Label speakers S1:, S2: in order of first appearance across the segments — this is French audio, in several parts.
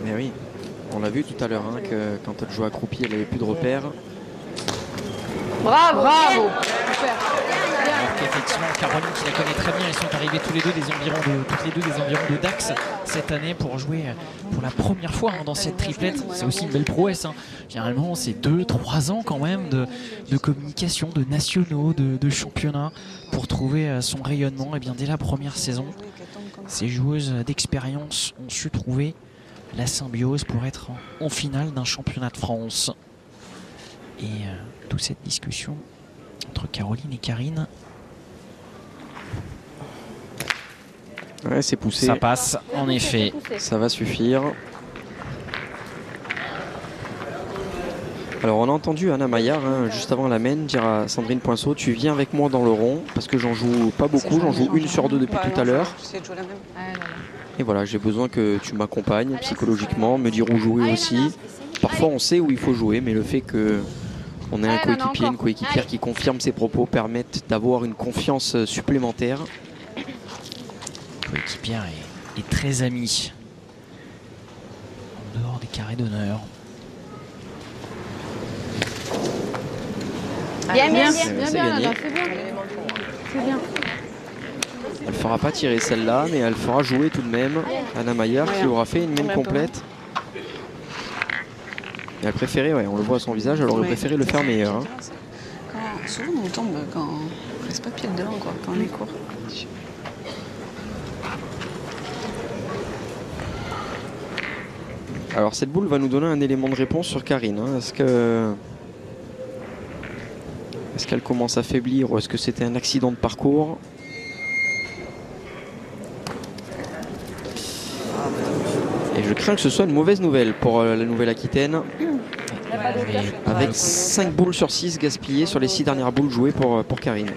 S1: Mais oui, on l'a vu tout à l'heure, hein, que quand elle jouait accroupie, elle n'avait plus de repères.
S2: Bravo, bravo.
S3: Alors qu'effectivement, Caroline qui la connaît très bien, ils sont arrivés tous les deux toutes les deux des environs de Dax cette année pour jouer pour la première fois dans cette triplette. C'est aussi une belle prouesse. Hein. Généralement, c'est 2-3 ans quand même de communication, de nationaux, de championnats pour trouver son rayonnement. Et bien dès la première saison, ces joueuses d'expérience ont su trouver la symbiose pour être en finale d'un championnat de France. Et toute cette discussion entre Caroline et Karine.
S1: Ouais, c'est poussé.
S3: Ça passe, en effet.
S1: Ça va suffire. Alors on a entendu Anna Maillard, hein, juste avant la main, dire à Sandrine Poinceau, tu viens avec moi dans le rond, parce que j'en joue pas beaucoup, j'en joue 1 sur 2 depuis tout à l'heure. Et voilà, j'ai besoin que tu m'accompagnes psychologiquement, me dire où jouer aussi. Parfois on sait où il faut jouer, mais le fait que on ait un coéquipier, une coéquipière qui confirme ses propos permettent d'avoir une confiance supplémentaire.
S3: Coéquipière est très amie. En dehors des carrés d'honneur.
S2: Bien, bien,
S1: C'est gagné.
S2: C'est bien.
S1: Elle ne fera pas tirer celle-là, mais elle fera jouer tout de même Anna Maillard qui aura fait une main complète. Et elle préférait, ouais, on le voit à son visage, elle aurait préféré le faire meilleur. Hein.
S4: Souvent on tombe quand on reste pas pied dedans, quoi, quand on est court.
S1: Alors cette boule va nous donner un élément de réponse sur Karine. Hein. Est-ce qu'elle commence à faiblir ou est-ce que c'était un accident de parcours? Et je crains que ce soit une mauvaise nouvelle pour la Nouvelle-Aquitaine. Avec 5 boules sur 6 gaspillées sur les 6 dernières boules jouées pour Karine.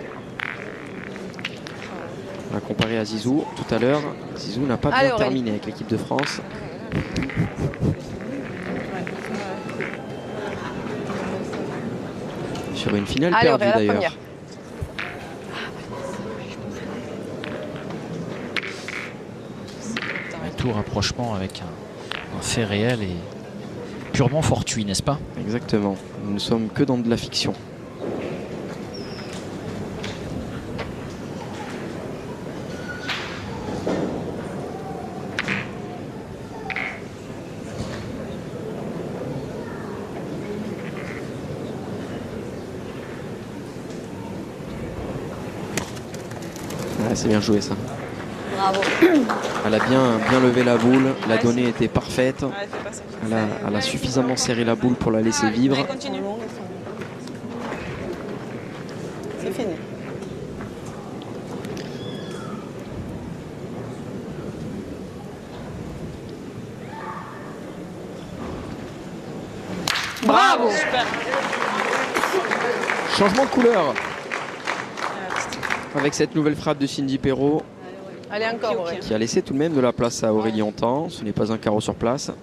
S1: On va comparer à Zizou tout à l'heure. Zizou n'a pas bien terminé avec l'équipe de France. Sur une finale perdue d'ailleurs.
S3: Tout rapprochement avec un fait réel et purement fortuit, n'est-ce pas?
S1: Exactement. Nous ne sommes que dans de la fiction. Ah, c'est bien joué ça.
S2: Bravo.
S1: Elle a bien levé la boule, la donnée était parfaite. Elle a suffisamment serré la boule pour la laisser vivre.
S4: C'est fini.
S2: Bravo.
S1: Changement de couleur. Avec cette nouvelle frappe de Cindy Perrault.
S2: Allez, encore,
S1: qui a laissé tout de même de la place à Aurélie Hontan. Ce n'est pas un carreau sur place.